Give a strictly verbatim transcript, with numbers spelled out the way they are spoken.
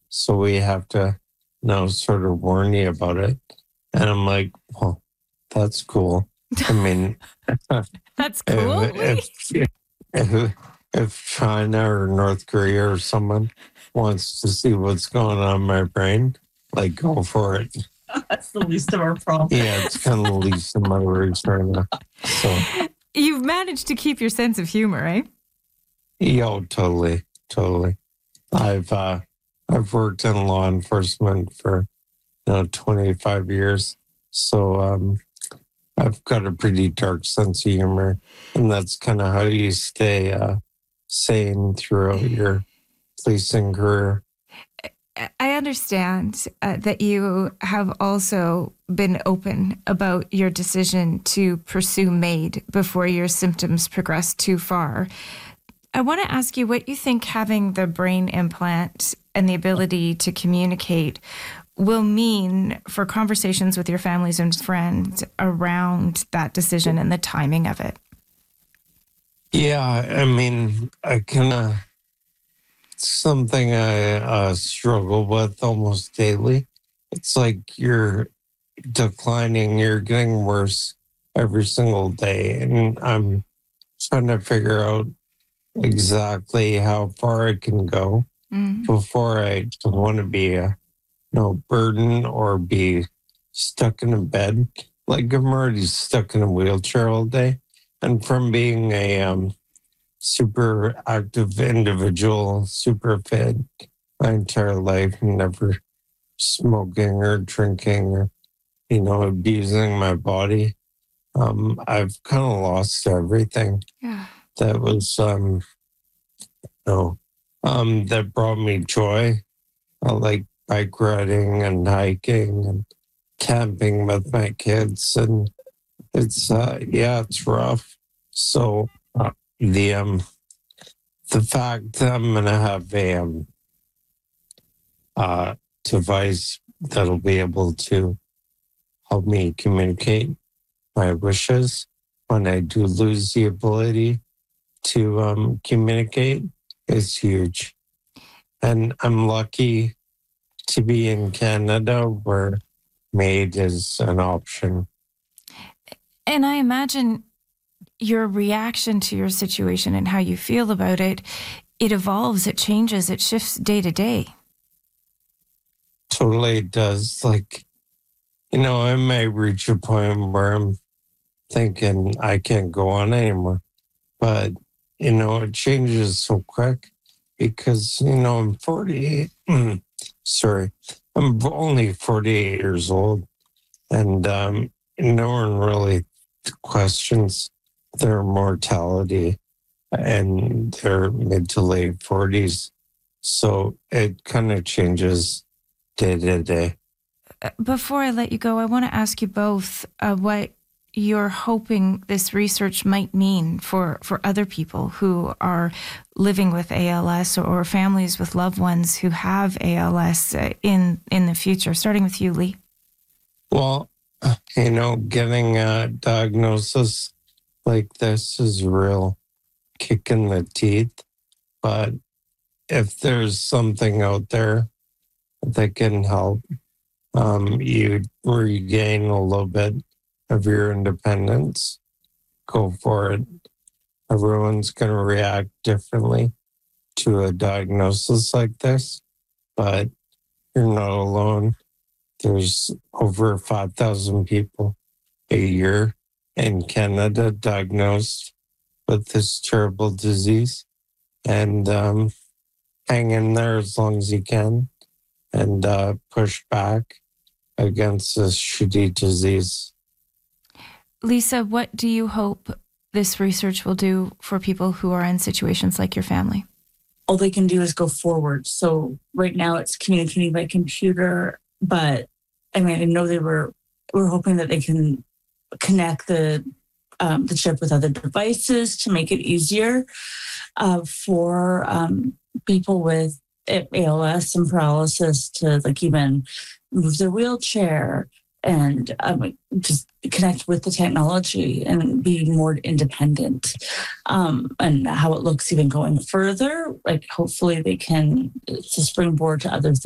So we have to now sort of warn you about it. And I'm like, well, that's cool. I mean, That's cool. if, if, if, if China or North Korea or someone wants to see what's going on in my brain, like, go for it. That's the least of our problems. Yeah, it's kind of the least of my worries right now. So You've managed to keep your sense of humor, right? Yo, totally, totally. I've uh, I've worked in law enforcement for you know twenty-five years, so um, I've got a pretty dark sense of humor, and that's kind of how you stay uh, sane throughout your policing career. I understand uh, that you have also been open about your decision to pursue MAID before your symptoms progress too far. I want to ask you what you think having the brain implant and the ability to communicate will mean for conversations with your families and friends around that decision and the timing of it. Yeah, I mean, I kind of something I uh, struggle with almost daily. It's like you're declining, you're getting worse every single day. And I'm trying to figure out exactly how far I can go mm. before I don't want to be a you know, burden or be stuck in a bed. Like I'm already stuck in a wheelchair all day. And from being a um, super active individual, super fit my entire life, never smoking or drinking or, you know, abusing my body. Um, I've kind of lost everything yeah. that was, um, you know, um, that brought me joy. I like bike riding and hiking and camping with my kids. And it's, uh, yeah, it's rough. So, uh, the um the fact that I'm gonna have a um uh device that'll be able to help me communicate my wishes when I do lose the ability to um communicate is huge. And I'm lucky to be in Canada where MAID is an option. And I imagine your reaction to your situation and how you feel about it, it evolves, it changes, it shifts day to day. Totally does. Like, you know, I may reach a point where I'm thinking I can't go on anymore. But, you know, it changes so quick because, you know, I'm forty-eight. Sorry, I'm only forty-eight years old. And um, no one really questions their mortality and their mid to late forties. So it kind of changes day to day. Before I let you go, I want to ask you both uh, what you're hoping this research might mean for, for other people who are living with A L S or families with loved ones who have A L S in, in the future, starting with you, Lee. Well, you know, getting a diagnosis like this is a real kick in the teeth. But if there's something out there that can help um, you regain a little bit of your independence, go for it. Everyone's going to react differently to a diagnosis like this, but you're not alone. There's over five thousand people a year in Canada diagnosed with this terrible disease. And um, hang in there as long as you can and uh, push back against this shitty disease. Lisa, what do you hope this research will do for people who are in situations like your family? All they can do is go forward. So right now it's communicating by computer, but I mean, I know they were, we're hoping that they can connect the um, the chip with other devices to make it easier uh, for um, people with A L S and paralysis to like even move their wheelchair and um, just connect with the technology and be more independent. Um, and how it looks even going further, like hopefully they can, it's a springboard to other things.